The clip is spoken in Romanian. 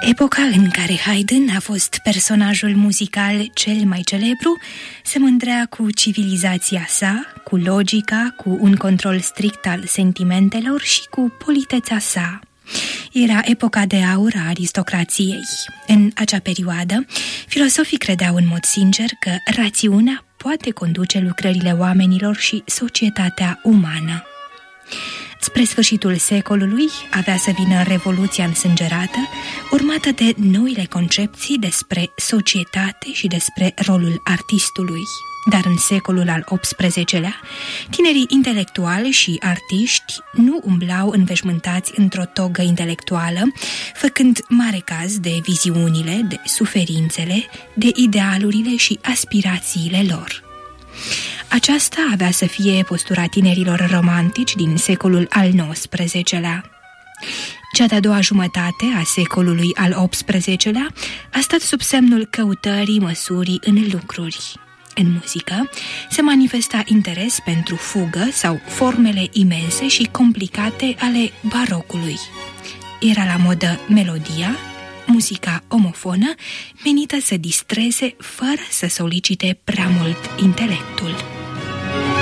Epoca în care Haydn a fost personajul muzical cel mai celebru se mândrea cu civilizația sa, cu logica, cu un control strict al sentimentelor și cu politețea sa. Era epoca de aur a aristocrației. În acea perioadă, filosofii credeau în mod sincer că rațiunea poate conduce lucrările oamenilor și societatea umană. Spre sfârșitul secolului avea să vină revoluția însângerată, urmată de noile concepții despre societate și despre rolul artistului. Dar în secolul al XVIII-lea, tinerii intelectuali și artiști nu umblau înveșmântați într-o togă intelectuală, făcând mare caz de viziunile, de suferințele, de idealurile și aspirațiile lor. Aceasta avea să fie postura tinerilor romantici din secolul al XIX-lea. Cea de-a doua jumătate a secolului al XVIII-lea a stat sub semnul căutării măsurii în lucruri. În muzică se manifesta interes pentru fugă sau formele imense și complicate ale barocului. Era la modă melodia, muzica omofonă, menită să distreze fără să solicite prea mult intelectul.